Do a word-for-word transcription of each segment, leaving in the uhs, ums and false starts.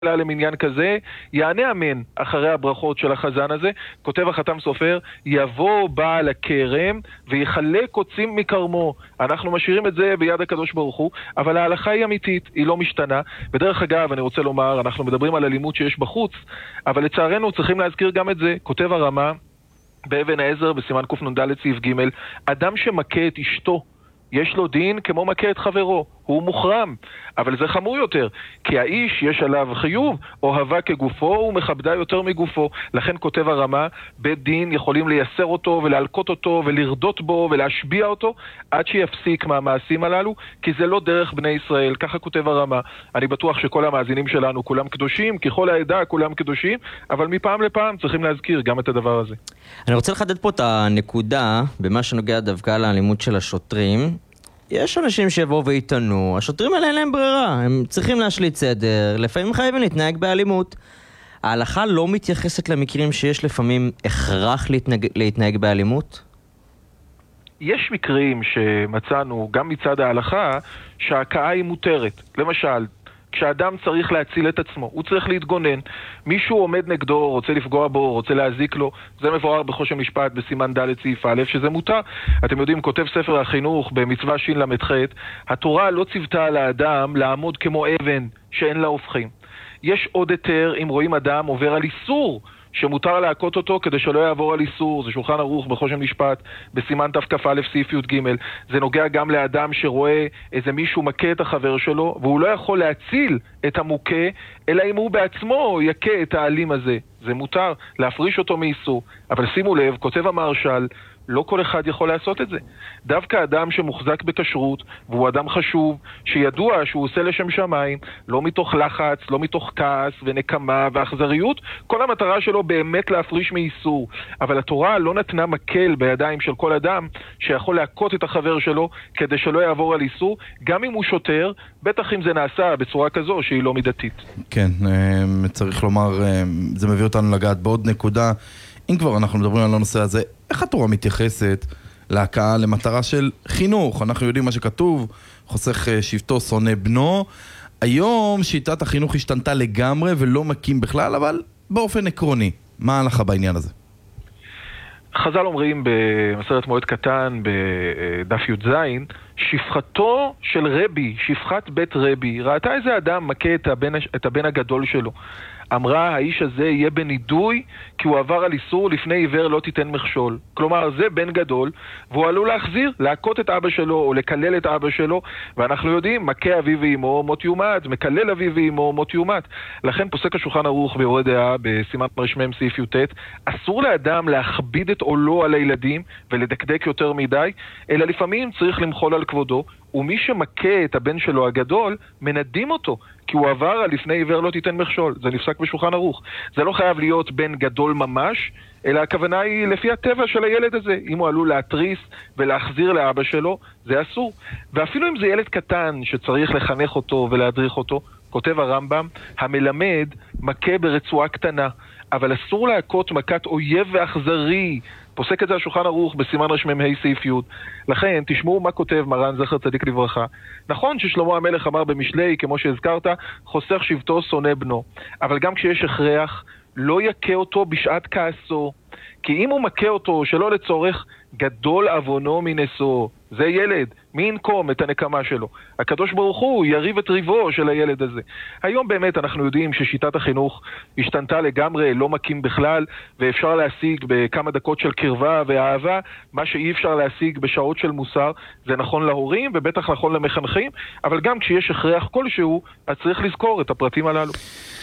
למניין כזה, יענה אמן אחרי הברכות של החזן הזה. כותב החתם סופר, יבוא בעל הכרם ויחלק קוצים מקרמו. אנחנו משאירים את זה ביד הקדוש ברוך הוא, אבל ההלכה היא אמיתית, היא לא משתנה. בדרך אגב, אני רוצה לומר, אנחנו מדברים על אלימות שיש בחוץ, אבל לצערנו צריכים להזכיר גם את זה. כותב הרמה באבן העזר בסימן קנ"ד סעיף ג', אדם שמכה את אשתו יש לו דין כמו מכה את חברו, הוא מוחרם, אבל זה חמור יותר, כי האיש יש עליו חיוב, אוהבה כגופו ומכבדה יותר מגופו. לכן כותב הרמה, בית דין יכולים לייסר אותו ולהלקות אותו ולרדות בו ולהשביע אותו עד שיפסיק מהמעשים הללו, כי זה לא דרך בני ישראל. ככה כותב הרמה. אני בטוח שכל המאזינים שלנו כולם קדושים, ככל העדה כולם קדושים, אבל מפעם לפעם צריכים להזכיר גם את הדבר הזה. אני רוצה לחדד פה את הנקודה במה שנוגע דווקא לאלימות של השוטרים. יש אנשים שיבואו ויתנו, השוטרים האלה אין להם ברירה, הם צריכים להשליט סדר, לפעמים חייבים להתנהג באלימות. ההלכה לא מתייחסת למקרים שיש לפעמים הכרח להתנהג, להתנהג באלימות? יש מקרים שמצאנו גם מצד ההלכה שההכאה היא מותרת. למשל, כשאדם צריך להציל את עצמו, הוא צריך להתגונן. מישהו עומד נגדו, רוצה לפגוע בו, רוצה להזיק לו, זה מבואר בחושן משפט בסימן ד' סעיף א', שזה מותר. אתם יודעים, כותב ספר החינוך במצווה שין למ"ח, התורה לא ציוותה על האדם לעמוד כמו אבן שאין לה הופכים. יש עוד היתר אם רואים אדם עובר על איסור שמותר להכות אותו כדי שלא יעבור על איסור. זה שולחן ערוך בחושן משפט בסימן תכ"א סעיף י"ג. זה נוגע גם לאדם שרואה איזה מישהו מכה את החבר שלו והוא לא יכול להציל את המוכה אלא אם הוא בעצמו יכה את האלים הזה. זה מותר להפריש אותו מאיסור. אבל שימו לב, כותב המהרש"ל, לא כל אחד יכול לעשות את זה. דווקא אדם שמוחזק בכשרות, והוא אדם חשוב, שידוע שהוא עושה לשם שמיים, לא מתוך לחץ, לא מתוך כעס ונקמה ואכזריות, כל המטרה שלו באמת להפריש מאיסור. אבל התורה לא נתנה מקל בידיים של כל אדם שיכול להכות את החבר שלו כדי שלא יעבור על איסור, גם אם הוא שוטר, בטח אם זה נעשה בצורה כזו שהיא לא מידתית. כן, צריך לומר, זה מביא אותנו לגעת בעוד נקודה. אם כבר אנחנו מדברים על הנושא הזה, איך התורה מתייחסת להכאה למטרה של חינוך? אנחנו יודעים מה שכתוב, חוסך שבטו שונא בנו. היום שיטת החינוך השתנתה לגמרי ולא מקים בכלל, אבל באופן עקרוני, מה ההלכה בעניין הזה? חז"ל אומרים במסכת מועד קטן בדף י"ז, שפחתו של רבי, שפחת בית רבי, ראתה איזה אדם מכה את הבן, את הבן הגדול שלו. אמרה, האיש הזה יהיה בנידוי כי הוא עבר על איסור, לפני עיוור לא תיתן מכשול. כלומר, זה בן גדול, והוא עלול להחזיר, להכות את אבא שלו או לקלל את אבא שלו, ואנחנו יודעים, מכה אביו ואמו מות יומת, מקלל אביו ואמו מות יומת. לכן פוסק השולחן ערוך ביורה דעה בסימן רשמם סעיף י"ט, אסור לאדם להכביד את עולו על הילדים ולדקדק יותר מדי, אלא לפעמים צריך למחול על כבודו, ומי שמכה את הבן שלו הגדול, מנדים אותו, כי הוא עבר על לפני עיוור לא תיתן מכשול. זה נפסק בשולחן ערוך. זה לא חייב להיות בן גדול ממש, אלא הכוונה היא לפי הטבע של הילד הזה. אם הוא עלול להטריס ולהחזיר לאבא שלו, זה אסור. ואפילו אם זה ילד קטן שצריך לחנך אותו ולהדריך אותו, כותב הרמב"ם, המלמד מכה ברצועה קטנה, אבל אסור להכות מכת אויב ואכזרי. פוסק את זה השולחן ערוך בסימן רשמם ה' סעיף י'. לכן תשמעו מה כותב מרן זכר צדיק לברכה. נכון ששלמה המלך אמר במשלי, כמו שהזכרת, חוסך שבטו שונא בנו, אבל גם כשיש הכרח, לא יכה אותו בשעת כעסו, כי אם הוא מכה אותו שלא לצורך, גדול עוונו מנשוא. זה ילד, מי ינקום את הנקמה שלו? הקדוש ברוך הוא יריב את ריבו של הילד הזה. היום באמת אנחנו יודעים ששיטת החינוך השתנתה לגמרי, לא מקים בכלל, ואפשר להשיג בכמה דקות של קרבה ואהבה, מה שאי אפשר להשיג בשעות של מוסר. זה נכון להורים ובטח נכון למחנכים, אבל גם כשיש הכרח כלשהו, אז צריך לזכור את הפרטים הללו.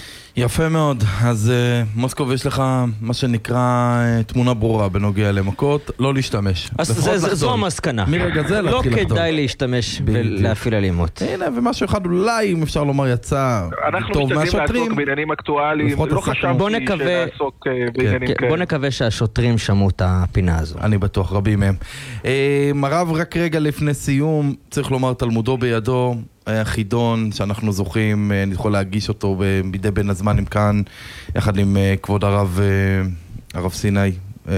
יפה מאוד. אז uh, מוסקוב, יש לך מה שנקרא uh, תמונה ברורה בנוגע למכות, לא להשתמש. אז זה, זה, זו המסקנה. מרגע זה לא להתחיל לחתום. לא כדאי להשתמש ולהפעיל אלימות. הנה, ומשהו אחד אולי, אם אפשר לומר, יצא טוב מהשוטרים. אנחנו משתדלים לעסוק בעניינים אקטואליים, לא חשבתי שנעסוק בעניינים כאלה. בוא נקווה שהשוטרים שמעו את הפינה הזו. אני בטוח, רבים מהם. הרב, רק רגע לפני סיום, צריך לומר תלמודו בידו, החידון שאנחנו זוכים, אני יכול להגיש אותו בידי בין הזמנים כאן, יחד עם כבוד הרב, הרב סיני,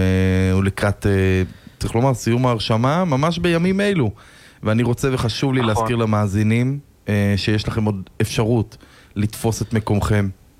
ולקראת, צריך לומר, סיום ההרשמה, ממש בימים אלו. ואני רוצה וחשוב לי להזכיר למאזינים, שיש לכם עוד אפשרות לתפוס את מקומכם,